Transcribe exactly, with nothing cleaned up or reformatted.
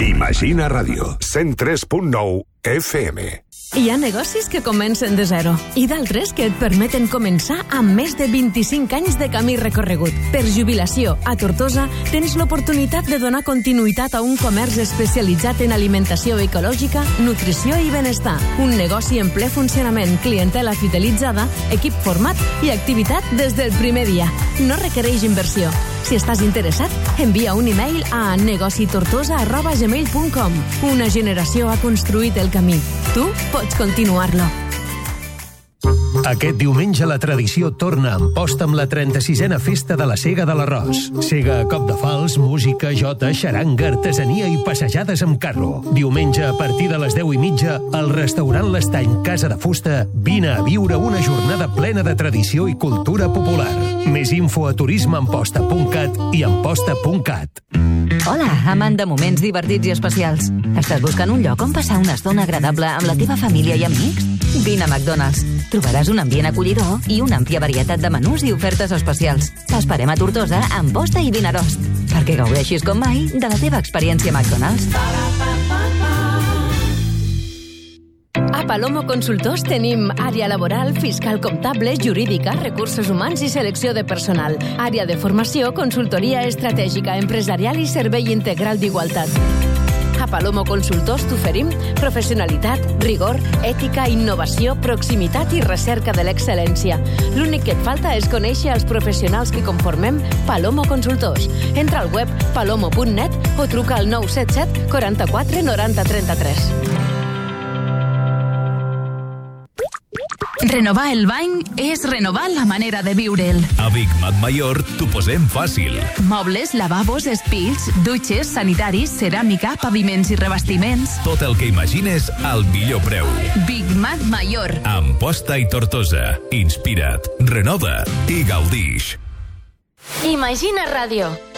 Imagina Ràdio, cent tres punt nou F M. Hi ha negocis que comencen de zero i d'altres que et permeten començar amb més de vint-i-cinc anys de camí recorregut. Per jubilació, a Tortosa, tens l'oportunitat de donar continuïtat a un comerç especialitzat en alimentació ecològica, nutrició i benestar. Un negoci en ple funcionament, clientela fidelitzada, equip format i activitat des del primer dia. No requereix inversió. Si estàs interessat, envia un e-mail a negocitortosa arroba gmail punt com. Una generació ha construït el camí. Tu pots continuar-lo. Aquest diumenge la tradició torna a Amposta amb la trenta-sisena Festa de la Sega de l'Arròs. Sega a cop de fals, música, jota, xaranga, artesania i passejades amb carro. Diumenge a partir de les deu i mitja, al restaurant L'Estany Casa de Fusta, vine a viure una jornada plena de tradició i cultura popular. Més info a turismeamposta punt cat i amposta punt cat. Hola, amant de moments divertits i especials. Estàs buscant un lloc on passar una estona agradable amb la teva família i amics? Vine a McDonald's. Trobaràs un ambient acollidor i una àmplia varietat de menús i ofertes especials. T'esperem a Tortosa, Amposta i Vinaròs, perquè gaudeixis com mai de la teva experiència McDonald's. A Palomo Consultors tenim àrea laboral, fiscal comptable, jurídica, recursos humans i selecció de personal. Àrea de formació, consultoria estratègica, empresarial i servei integral d'igualtat. A Palomo Consultors t'oferim professionalitat, rigor, ètica, innovació, proximitat i recerca de l'excel·lència. L'únic que et falta és conèixer els professionals que conformem Palomo Consultors. Entra al web palomo punt net o truca al nou set set quaranta-quatre noranta trenta-tres. Renovar el bany és renovar la manera de viure'l. A Big Mac Mayor t'ho posem fàcil. Mobles, lavabos, espills, dutxes, sanitaris, ceràmica, paviments i revestiments. Tot el que imagines al millor preu. Big Mac Mayor. Amposta i Tortosa. Inspira't, renova i gaudix. Imagina Ràdio.